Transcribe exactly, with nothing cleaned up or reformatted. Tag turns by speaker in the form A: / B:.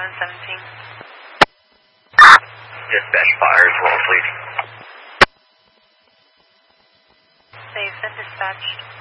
A: eleven seventeen.
B: Dispatch fires, well, please.
A: They've been dispatched.